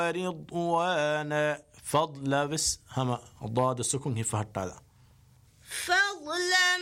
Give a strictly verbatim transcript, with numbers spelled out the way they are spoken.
رضوانا فضل بس هما الضاد السكون هي فهرت هذا فضلا